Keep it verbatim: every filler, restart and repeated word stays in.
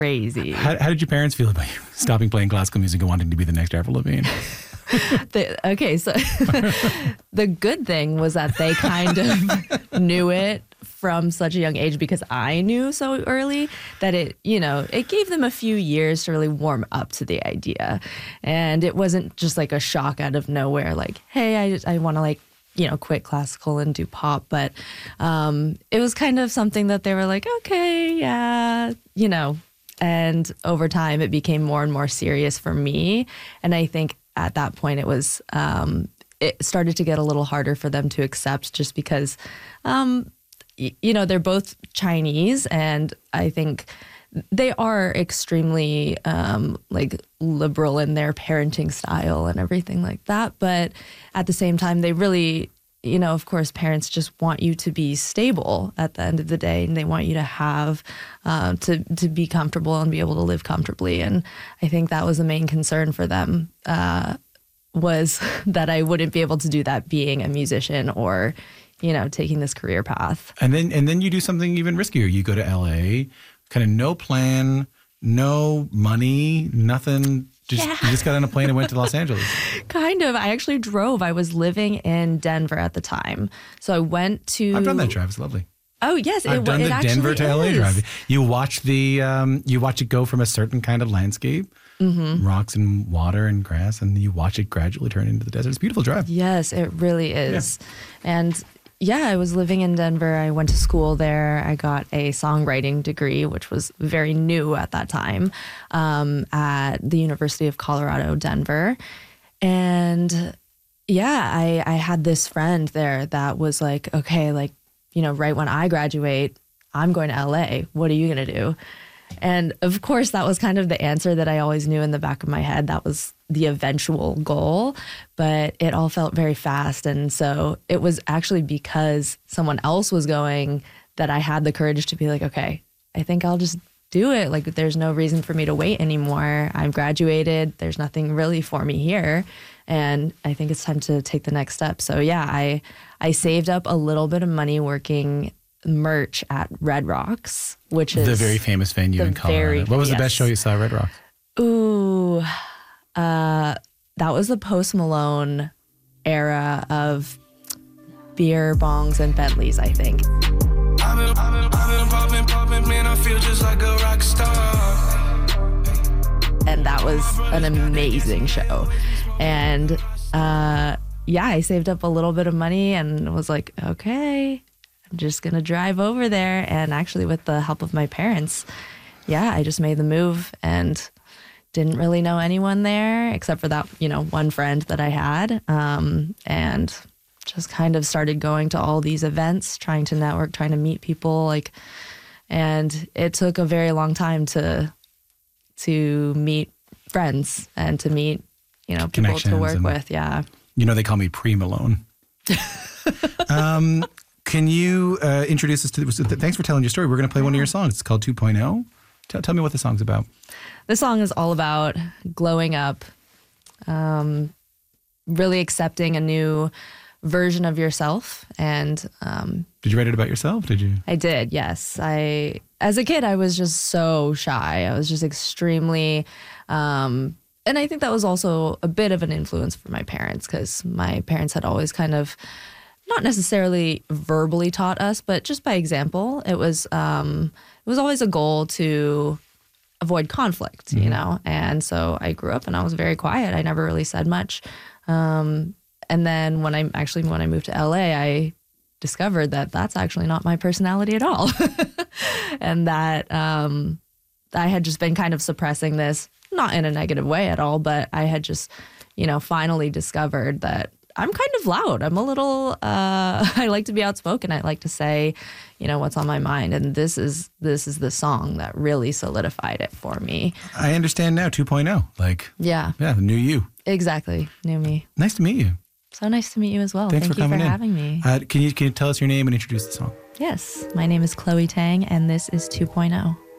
crazy. How, how did your parents feel about you stopping playing classical music and wanting to be the next Avril Lavigne? the, okay, so the good thing was that they kind of knew it from such a young age because I knew so early that it, you know, it gave them a few years to really warm up to the idea. And it wasn't just like a shock out of nowhere, like, hey, I, I want to like, you know, quit classical and do pop. But um, it was kind of something that they were like, okay, yeah, you know. And over time, it became more and more serious for me. And I think at that point, it was, um, it started to get a little harder for them to accept just because, um, y- you know, they're both Chinese. And I think they are extremely um, like liberal in their parenting style and everything like that. But at the same time, they really, you know, of course, parents just want you to be stable at the end of the day, and they want you to have uh, to to be comfortable and be able to live comfortably. And I think that was the main concern for them uh, was that I wouldn't be able to do that being a musician or, you know, taking this career path. And then and then you do something even riskier. You go to L A, kind of no plan, no money, nothing. Just, Yeah. You just got on a plane and went to Los Angeles. Kind of. I actually drove. I was living in Denver at the time. So I went to... I've done that drive. It's lovely. Oh, yes. I've it, done it the Denver to is. L A drive. You watch the um, you watch it go from a certain kind of landscape, mm-hmm. rocks and water and grass, and you watch it gradually turn into the desert. It's a beautiful drive. Yes, it really is. Yeah. And yeah, I was living in Denver. I went to school there. I got a songwriting degree, which was very new at that time, um, at the University of Colorado, Denver. And yeah, I, I had this friend there that was like, okay, like, you know, right when I graduate, I'm going to L A. What are you going to do? And of course, that was kind of the answer that I always knew in the back of my head. That was the eventual goal, but it all felt very fast. And so it was actually because someone else was going that I had the courage to be like, okay, I think I'll just do it. Like, there's no reason for me to wait anymore. I'm graduated. There's nothing really for me here. And I think it's time to take the next step. So yeah, I, I saved up a little bit of money working merch at Red Rocks, which is the very famous venue in Colorado. Very, what was yes. the best show you saw at Red Rocks? Ooh, uh, that was the Post Malone era of beer bongs and Bentleys, I think. I've been, I've been, I've been popping, popping, man, I feel just like a rock star. And that was an amazing show. And uh, yeah, I saved up a little bit of money and was like, okay, I'm just going to drive over there. And actually, with the help of my parents, yeah, I just made the move and didn't really know anyone there except for that, you know, one friend that I had. Um, and just kind of started going to all these events, trying to network, trying to meet people. Like, and it took a very long time to to meet friends and to meet, you know, people to work and, with. Yeah. You know, they call me Pre-Malone. um, can you uh, introduce us to, thanks for telling your story. We're going to play one of your songs. It's called two point oh. Tell, tell me what the song's about. The song is all about glowing up, um, really accepting a new version of yourself. And um, did you write it about yourself? Did you? I did, yes. I, as a kid, I was just so shy. I was just extremely, um, and I think that was also a bit of an influence for my parents, because my parents had always kind of not necessarily verbally taught us, but just by example. It was um, it was always a goal to avoid conflict, mm-hmm. you know. And so I grew up and I was very quiet. I never really said much. Um, and then when I actually when I moved to L A, I discovered that that's actually not my personality at all, and that um, I had just been kind of suppressing this, not in a negative way at all, but I had just, you know, finally discovered that I'm kind of loud. I'm a little, uh, I like to be outspoken. I like to say, you know, what's on my mind. And this is, this is the song that really solidified it for me. I understand now, two point oh. Like, yeah. Yeah, the new you. Exactly. New me. Nice to meet you. So nice to meet you as well. Thanks Thank for you coming for in. having me. Uh, can you, can you tell us your name and introduce the song? Yes. My name is Chloe Tang, and this is two point oh.